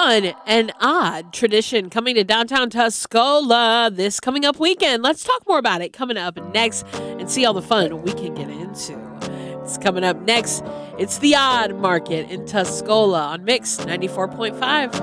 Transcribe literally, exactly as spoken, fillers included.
fun and odd tradition coming to downtown Tuscola this coming up weekend. Let's talk more about it coming up next and see all the fun we can get into. It's coming up next. It's the Odd Market in Tuscola on Mix ninety-four point five.